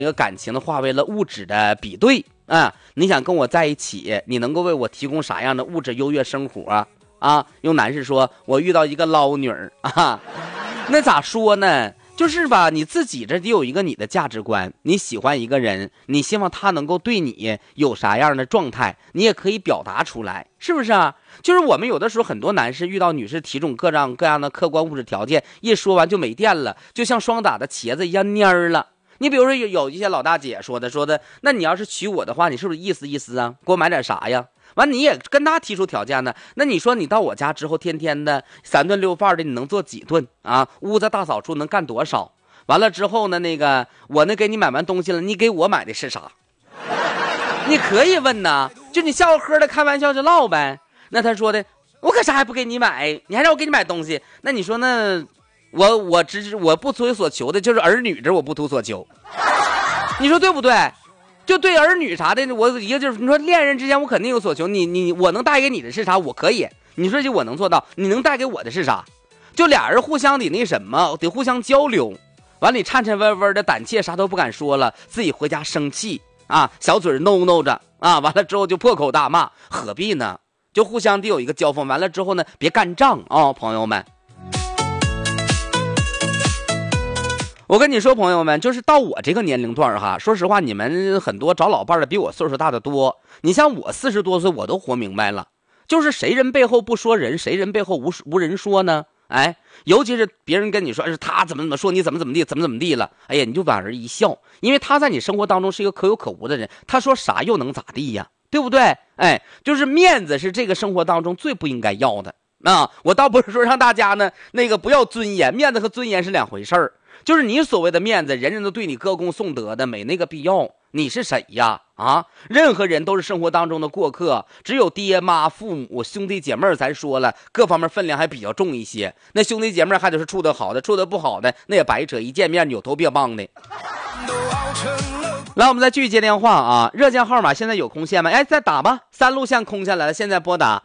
这个感情的化为了物质的比对啊！你想跟我在一起，你能够为我提供啥样的物质优越生活啊？用男士说，我遇到一个捞女儿啊，那咋说呢？就是吧，你自己这得有一个你的价值观，你喜欢一个人，你希望他能够对你有啥样的状态，你也可以表达出来，是不是啊？就是我们有的时候很多男士遇到女士提种各样各样的客观物质条件，一说完就没电了，就像双打的茄子一样蔫儿了。你比如说有一些老大姐说的，那你要是娶我的话，你是不是意思意思啊？给我买点啥呀？完你也跟他提出条件呢？那你说你到我家之后，天天的3顿6饭的，你能做几顿啊？屋子大扫除能干多少？完了之后呢，我给你买完东西了，你给我买的是啥？你可以问呐，就你笑呵的开玩笑就唠呗。那他说的，我可啥还不给你买，你还让我给你买东西？那你说那？我不图所求的就是儿女，这我不图所求，你说对不对？就对儿女啥的，我一个就是你说恋人之间我肯定有所求，我能带给你的是啥？我可以，你说就我能做到，你能带给我的是啥？就俩人互相得那什么，得互相交流。完了你颤颤巍巍的胆怯啥都不敢说了，自己回家生气啊，小嘴弄着啊，完了之后就破口大骂，何必呢？就互相得有一个交锋，完了之后呢，别干仗啊，朋友们。我跟你说，朋友们，就是到我这个年龄段哈，说实话，你们很多找老伴的比我岁数大的多。你像我40多岁，我都活明白了，就是谁人背后不说人，谁人背后无人说呢？哎，尤其是别人跟你说是他怎么说，你怎么地了，哎呀，你就莞尔一笑，因为他在你生活当中是一个可有可无的人，他说啥又能咋地呀？对不对？哎，就是面子是这个生活当中最不应该要的啊！我倒不是说让大家呢不要尊严，面子和尊严是两回事儿。就是你所谓的面子，人人都对你歌功颂德的，没那个必要。你是谁呀？啊，任何人都是生活当中的过客，只有爹妈、父母、兄弟姐妹，咱说了，各方面分量还比较重一些。那兄弟姐妹还得是处得好的，处得不好的那也白扯，一见面扭头别棒的。来，我们再继续接电话啊！热线号码现在有空线吗？哎，再打吧，3路线空下来了，现在拨打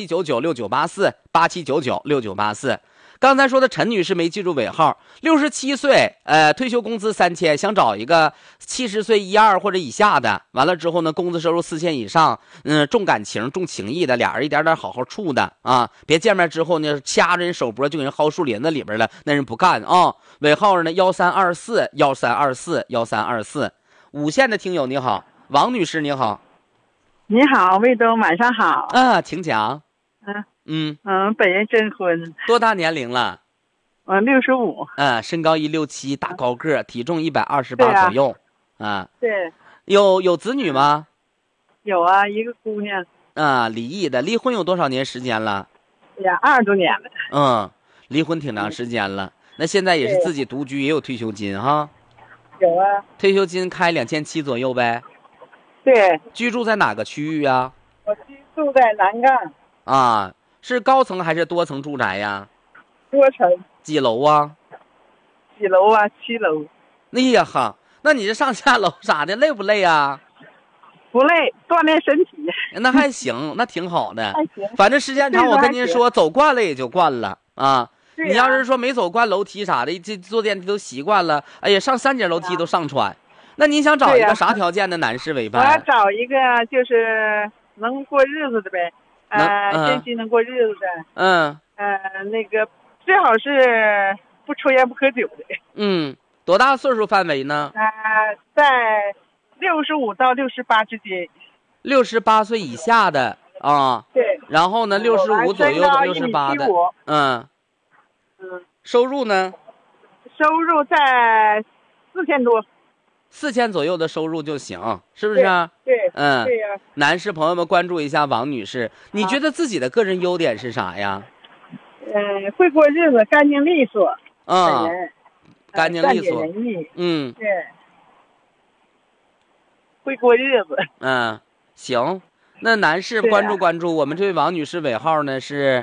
87996984，87996984。刚才说的陈女士没记住尾号，67岁，退休工资3000，想找一个70岁12或者以下的，完了之后呢，工资收入4000以上，重感情重情义的，俩人一点点好好处的啊，别见面之后呢，掐着人手脖就给人薅树林子里边了，那人不干啊。尾号呢132413241324。5线的听友你好，王女士你好。 你好，魏东，晚上好。 啊，请讲。 本人征婚。 多大年龄了 ？65。 身高167，大高个，体重128左右。 对。 有子女吗？ 有啊，一个姑娘。 离异的，离婚有多少年时间了 ？20多年了。 离婚挺长时间了。那现在也是自己独居，也有退休金哈？ 有啊。 退休金开2700左右呗？ 对。 居住在哪个区域啊？ 我居住在南岗。 是高层还是多层住宅呀？ 多层。 几楼啊 ？7楼。 哎呀哈，那你这上下楼啥的累不累啊？ 不累，锻炼身体。 那还行，那挺好的。 还行， 反正时间长，我跟您说，走惯了也就惯了啊。 你要是说没走惯楼梯啥的，这坐电梯都习惯了，哎呀，上3节楼梯都上穿。那您想找一个啥条件的男士为伴？ 我要找一个就是能过日子的呗。真心能过日子的。最好是不抽烟不喝酒的。 多大岁数范围呢？ 在65到68之间。 68岁以下的啊。 对。 然后呢，65左右的68的。收入呢？ 收入在4000多。 4000左右的收入就行，是不是啊？ 对。对呀。 男士朋友们关注一下王女士，你觉得自己的个人优点是啥呀？ 会过日子，干净利索。 干净利索。 对。会过日子。 行，那男士关注我们这位王女士尾号呢是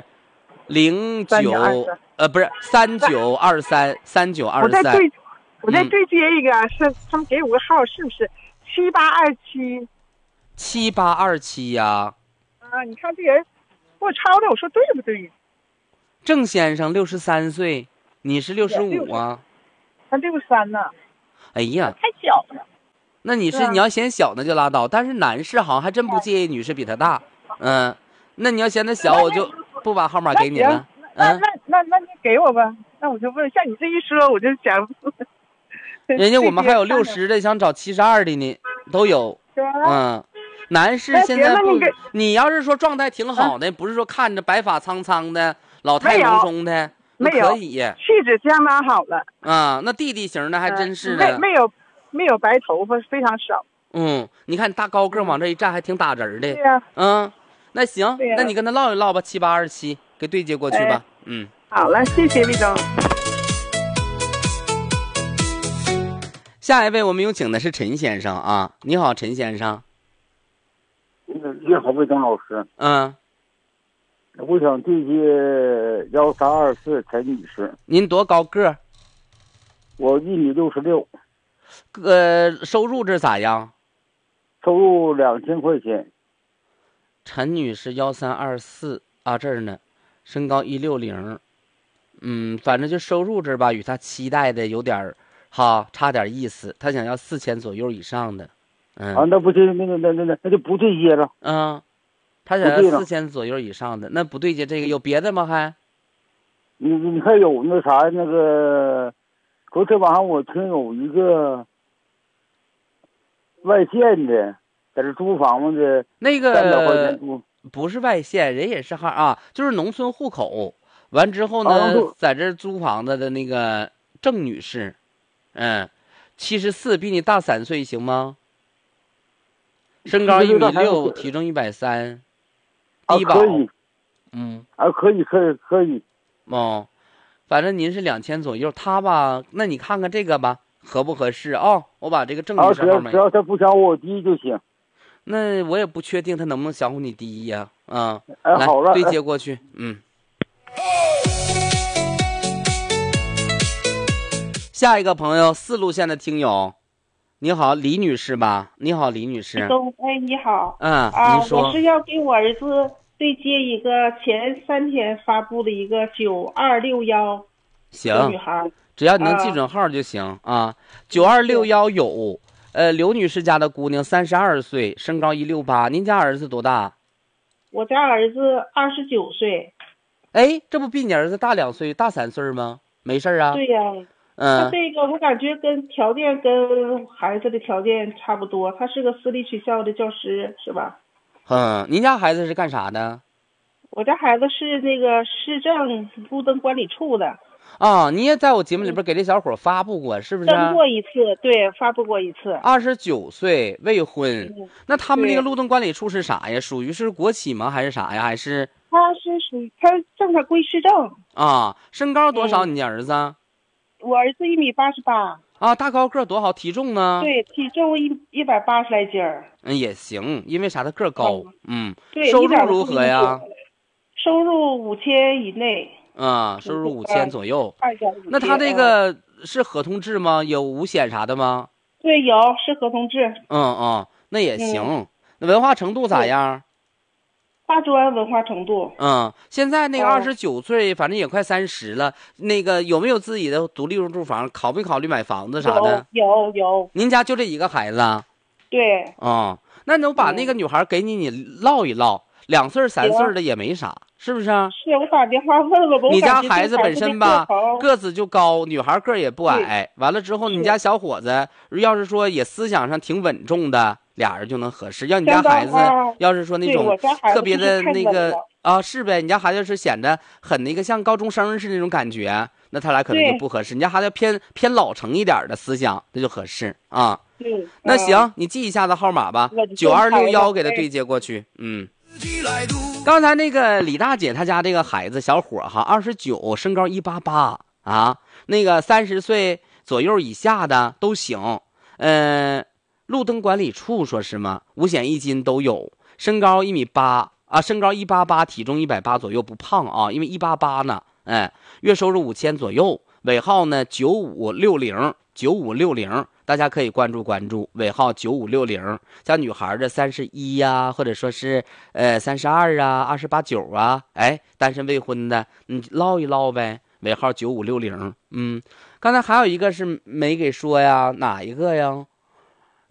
39233923。 我再对接一个，是他们给我个号，是不是 7827呀？ 你看这人给我抄的，我说对不对？ 郑先生63岁，你是65啊？ 他63呢。 哎呀， 太小了。 那你是啊你要嫌小那就拉倒，但是男士好像还真不介意女士比他大。那你要嫌他小，我就不把号码给你了。 那你给我吧。那我就问，像你这一说，我就想， 人家我们还有60的，想找72的呢，都有。男士现在不，你要是说状态挺好的，不是说看着白发苍苍的、老态龙钟的， 没有， 可以， 气质相当好了。 那弟弟型的还真是的， 没有白头发，非常少。 你看大高个往这一站，还挺打人的。 对呀。 那行，那你跟他唠一唠吧，7827给对接过去吧。 好了，谢谢魏总。 下一位我们有请的是陈先生啊，你好，陈先生。 你好，魏东老师。我想对接1324陈女士。 您多高个？ 我1.66米。 收入这咋样？ 收入2000块钱。 陈女士1324啊，这儿呢，身高160。反正就收入这吧，与她期待的有点差点意思。她想要4000左右以上的。 那不行，那就不对接了。 他想要4000左右以上的，那不对接。这个有别的吗？还？ 你还有那啥那个，昨天晚上我听有一个外县的，在这租房子的， 那个不是外县，人也是就是农村户口。完之后呢，在这租房子的那个郑女士，74，比你大3岁，行吗？身高1.6米，体重130，低保。 可以。可以。 反正您是2000左右，他吧，那你看看这个吧，合不合适啊？我把这个郑女士号码。 只要他不想我低就行。 那我也不确定他能不能想唬你低呀。 来，好了， 对接过去。下一个朋友，4路线的听友，你好，李女士吧？你好，李女士。 你好。 您说。 我是要给我儿子对接一个前3天发布的一个9261。 行， 女孩， 只要你能记准号就行啊。9261有，刘女士家的姑娘，32岁，身高168。您家儿子多大？ 我家儿子29岁。 这不比你儿子大2岁，大3岁吗？没事啊。 对呀。他这个我感觉条件跟孩子的条件差不多，他是个私立学校的教师，是吧？ 您家孩子是干啥的？ 我家孩子是那个市政路灯管理处的。 你也在我节目里边给这小伙发布过，是不是？ 登过一次，对，发布过一次。 29岁，未婚。那他们这个路灯管理处是啥呀？属于是国企吗？还是啥呀？还是？ 他是属于他正他归市政。 身高多少？你儿子？ 我儿子1.88米。 大高个多好，体重呢？ 对，体重180来斤。 也行，因为啥？他个高。 对。 收入如何呀？ 收入5000以内。 收入5000左右。 那他这个是合同制吗？有五险啥的吗？ 对，有，是合同制。 那也行。那文化程度咋样？ 大专文化程度。 现在那个29岁，反正也快30了。那个有没有自己的独立入住房？考没考虑买房子啥的？ 有。 您家就这一个孩子？ 对。 那你把那个女孩给你唠一唠，2岁3岁的也没啥，是不是？ 是我打电话问了吧。 你家孩子本身吧，个子就高，女孩个也不矮。完了之后，你家小伙子要是说也思想上挺稳重的，俩人就能合适。要你家孩子要是说那种特别的那个是呗，你家孩子是显得很那个像高中生似的那种感觉，那他俩可能就不合适。你家孩子偏老成一点的思想，那就合适啊。那行，你记一下子号码吧，9261给他对接过去。刚才那个李大姐她家这个孩子小伙29，身高188那个30岁左右以下的都行。路灯管理处说是吗？五险一金都有。身高1.8米身高188，体重180左右，不胖因为188呢。月收入5000左右，尾号呢9560，大家可以关注关注，尾号9560。像女孩的31呀，或者说是32啊，28、9单身未婚的，你唠一唠呗，尾号9560。刚才还有一个是没给说呀，哪一个呀？